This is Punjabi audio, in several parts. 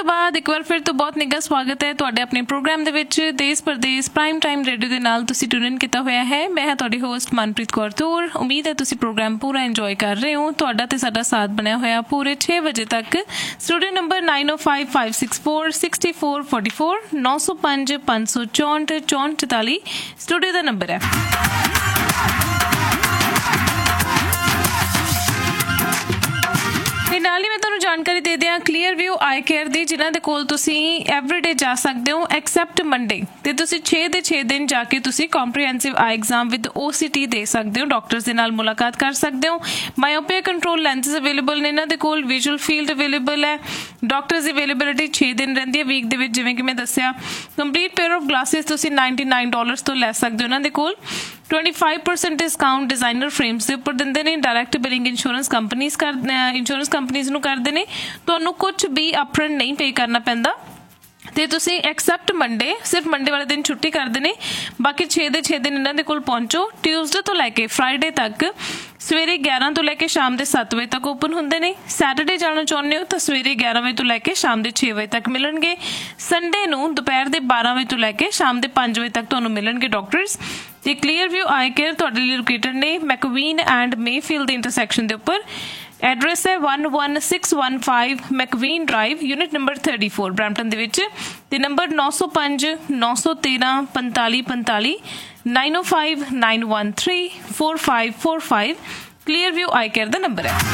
बाद एक बार फिर तो बहुत निघा स्वागत है तुहाडे अपने प्रोग्राम दे विच देश परदेश प्राइम टाइम रेडियो दे नाल तुसीं ट्यून इन कीता होया है। मैं हां तुहाडी होस्ट मनप्रीत कौर तूर। उम्मीद है तुसीं प्रोग्राम पूरा इंजॉय कर रहे हो। तुहाडा ते साडा साथ बनया होया पूरे 6 बजे तक। स्टूडियो नंबर 9055646444 905 564 6444 स्टूडियो का नंबर है। ਨਾਲ ਹੀ ਮੈਂ ਤੁਹਾਨੂੰ ਜਾਣਕਾਰੀ ਦੇ ਦਿਆਂ ਕਲੀਅਰ ਵਿਊ ਆਈ ਕੇਅਰ ਦੀ, ਜਿਨ੍ਹਾਂ ਦੇ ਕੋਲ ਤੁਸੀਂ ਐਵਰੀਡੇ ਜਾ ਸਕਦੇ ਹੋ ਐਕਸੈਪਟ ਮੰਡੇ, ਤੇ ਤੁਸੀਂ 6 ਦੇ 6 ਦਿਨ ਜਾ ਕੇ ਤੁਸੀਂ comprehensive I exam with OCT ਦੇ ਸਕਦੇ ਹੋ। ਡਾਕਟਰਸ ਦੇ ਨਾਲ ਮੁਲਾਕਾਤ ਕਰ ਸਕਦੇ ਹੋ। ਮਾਇਓਪੀਆ ਕੰਟਰੋਲ ਲੈਂਸਸ ਅਵੇਲੇਬਲ ਨੇ ਇਹਨਾਂ ਦੇ ਕੋਲ। ਵਿਜ਼ੂਅਲ ਫੀਲਡ ਅਵੇਲੇਬਲ ਹੈ। ਡਾਕਟਰਸ ਦੀ ਅਵੇਲੇਬਿਲਿਟੀ 6 ਦਿਨ ਰਹਿੰਦੀ ਹੈ ਵੀਕ ਦੇ ਵਿੱਚ। ਜਿਵੇਂ ਕਿ ਮੈਂ ਦੱਸਿਆ, ਕੰਪਲੀਟ ਪੇਅਰ ਆਫ ਗਲਾਸਿਸ ਤੁਸੀਂ $99 ਤੋਂ ਲੈ ਸਕਦੇ ਹੋ ਇਹਨਾਂ ਦੇ ਕੋਲ। 25% डिस्काउंट डिजाइनर फ्रेम्स ਦੇ ਉੱਪਰ ਦਿੰਦੇ ਨੇ। ਡਾਇਰੈਕਟ ਬਿਲਿੰਗ ਇੰਸ਼ੋਰੈਂਸ ਕੰਪਨੀਜ਼ ਨੂੰ ਕਰਦੇ ਨੇ। ਤੁਹਾਨੂੰ ਕੁਝ ਵੀ ਅਪਫਰੰਟ ਨਹੀਂ ਪੇ ਕਰਨਾ ਪੈਂਦਾ ਤੇ ਤੁਸੀਂ ਐਕਸੈਪਟ ਮੰਡੇ, ਸਿਰਫ ਮੰਡੇ ਵਾਲੇ ਦਿਨ ਛੁੱਟੀ ਕਰਦੇ ਨੇ। ਬਾਕੀ 6 ਦੇ 6 ਦਿਨ ਇਹਨਾਂ ਦੇ ਕੋਲ ਪਹੁੰਚੋ। ਟਿਊਜ਼ਡੇ ਤੋਂ ਲੈ ਕੇ ਫਰਾਈਡੇ ਤੱਕ ਸਵੇਰੇ 11 ਤੋਂ ਲੈ ਕੇ ਸ਼ਾਮ ਦੇ 7 ਵਜੇ ਤੱਕ ਓਪਨ ਹੁੰਦੇ ਨੇ। ਸੈਟਰਡੇ ਜਾਣਾ ਚਾਹੁੰਦੇ ਹੋ ਤਾਂ ਸਵੇਰੇ 11 ਵਜੇ ਤੋਂ ਲੈ ਕੇ ਸ਼ਾਮ ਦੇ 6 ਵਜੇ ਤੱਕ ਮਿਲਣਗੇ। ਸੰਡੇ ਨੂੰ ਦੁਪਹਿਰ ਦੇ 12 ਵਜੇ ਤੋਂ ਲੈ ਕੇ ਸ਼ਾਮ ਦੇ 5 ਵਜੇ ਤੱਕ ਤੁਹਾਨੂੰ ਮਿਲਣਗੇ ਡਾਕਟਰਸ। ਤੇ ਕਲੀਅਰ ਵਿਊ ਆਈ ਕੇਅਰ ਤੁਹਾਡੇ ਲਈ ਲੋਕੇਟਡ ਨੇ ਮੈਕਵੀਨ ਐਂਡ ਮੇਫੀਲਡ ਦੇ ਇੰਟਰਸੈਕਸ਼ਨ ਦੇ ਉੱਪਰ। ਐਡਰੈਸ ਹੈ 11615 ਮੈਕਵੀਨ ਡਰਾਈਵ, ਯੂਨਿਟ ਨੰਬਰ 34 ਬਰੈਂਪਟਨ ਦੇ ਵਿੱਚ। ਤੇ ਨੰਬਰ 905 913 4545 905 913 4545 ਕਲੀਅਰ ਵਿਊ ਆਈ ਕੇਅਰ ਦਾ ਨੰਬਰ ਹੈ।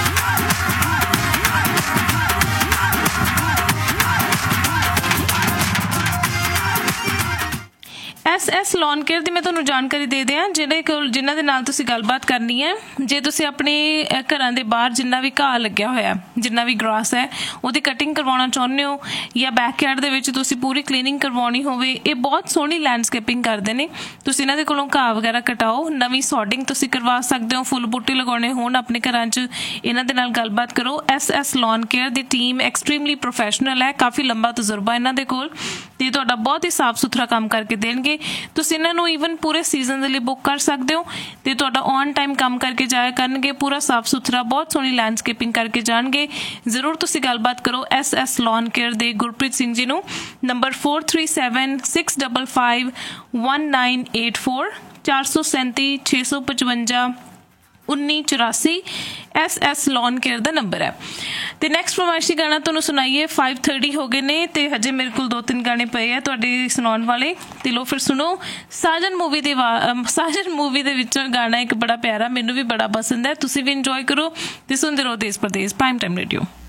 SS ਲੋਨ ਕੇਅਰ ਦੀ ਮੈਂ ਤੁਹਾਨੂੰ ਜਾਣਕਾਰੀ ਦੇ ਦਿਆਂ, ਜਿਨ੍ਹਾਂ ਦੇ ਨਾਲ ਤੁਸੀਂ ਗੱਲਬਾਤ ਕਰਨੀ ਹੈ। ਜੇ ਤੁਸੀਂ ਆਪਣੇ ਘਰਾਂ ਦੇ ਬਾਹਰ ਜਿੰਨਾ ਵੀ ਘਾਹ ਲੱਗਿਆ ਹੋਇਆ, ਜਿੰਨਾ ਵੀ ਗ੍ਰਾਸ ਹੈ, ਉਹਦੀ ਕਟਿੰਗ ਕਰਵਾਉਣਾ ਚਾਹੁੰਦੇ ਹੋ, ਜਾਂ ਬੈਕਯਾਰਡ ਦੇ ਵਿੱਚ ਤੁਸੀਂ ਪੂਰੀ ਕਲੀਨਿੰਗ ਕਰਵਾਉਣੀ ਹੋਵੇ, ਇਹ ਬਹੁਤ ਸੋਹਣੀ ਲੈਂਡਸਕੇਪਿੰਗ ਕਰਦੇ ਨੇ। ਤੁਸੀਂ ਇਹਨਾਂ ਦੇ ਕੋਲੋਂ ਘਾਹ ਵਗੈਰਾ ਕਟਾਓ, ਨਵੀਂ ਸੌਡਿੰਗ ਤੁਸੀਂ ਕਰਵਾ ਸਕਦੇ ਹੋ, ਫੁੱਲ ਬੂਟੇ ਲਗਾਉਣੇ ਹੋਣ ਆਪਣੇ ਘਰਾਂ 'ਚ, ਇਹਨਾਂ ਦੇ ਨਾਲ ਗੱਲਬਾਤ ਕਰੋ। SS ਲੋਨ ਕੇਅਰ ਦੀ ਟੀਮ ਐਕਸਟ੍ਰੀਮਲੀ ਪ੍ਰੋਫੈਸ਼ਨਲ ਹੈ। ਕਾਫੀ ਲੰਬਾ ਤਜਰਬਾ ਇਹਨਾਂ ਦੇ ਕੋਲ, ਤੇ ਤੁਹਾਡਾ ਬਹੁਤ ਹੀ ਸਾਫ਼ ਸੁਥਰਾ ਕੰਮ ਕਰਕੇ ਦੇਣਗੇ। ਤੁਸੀਂ ਇਹਨਾਂ ਨੂੰ ਈਵਨ ਪੂਰੇ ਸੀਜ਼ਨ ਦੇ ਲਈ ਬੁੱਕ ਕਰ ਸਕਦੇ ਹੋ ਤੇ ਤੁਹਾਡਾ ਔਨ ਟਾਈਮ ਕੰਮ ਕਰਕੇ ਜਾਇਆ ਕਰਨਗੇ। ਪੂਰਾ ਸਾਫ਼ ਸੁਥਰਾ, ਬਹੁਤ ਸੋਹਣੀ ਲੈਂਡਸਕੇਪਿੰਗ ਕਰਕੇ ਜਾਣਗੇ। ਜ਼ਰੂਰ ਤੁਸੀਂ ਗੱਲਬਾਤ ਕਰੋ SS ਲੋਨ ਕੇਅਰ ਦੇ ਗੁਰਪ੍ਰੀਤ ਸਿੰਘ ਜੀ ਨੂੰ। ਨੰਬਰ 437655 1984 437 655 1984 SS ਲੋਨ ਕੇਅਰ ਦਾ ਨੰਬਰ ਹੈ। ਤੇ ਨੈਕਸਟ ਫਰਮਾਇਸ਼ੀ ਗਾਣਾ ਤੁਹਾਨੂੰ ਸੁਣਾਈਏ। 5:30 ਹੋ ਗਏ ਨੇ ਤੇ ਹਜੇ ਮੇਰੇ ਕੋਲ 2-3 ਗਾਣੇ ਪਏ ਆ ਤੁਹਾਡੇ ਸੁਣਾਉਣ ਵਾਲੇ। ਤੇ ਲੋ ਫਿਰ ਸੁਣੋ ਸਾਜਨ ਮੂਵੀ ਦੇ ਵਿੱਚੋਂ ਗਾਣਾ ਇੱਕ ਬੜਾ ਪਿਆਰਾ, ਮੈਨੂੰ ਵੀ ਬੜਾ ਪਸੰਦ ਹੈ। ਤੁਸੀਂ ਵੀ ਇੰਜੋਏ ਕਰੋ ਤੇ ਸੁਣਦੇ ਰਹੋ ਦੇਸ਼ ਪ੍ਰਦੇਸ਼ ਪ੍ਰਾਈਮ ਟਾਈਮ ਰੇਡੀਓ।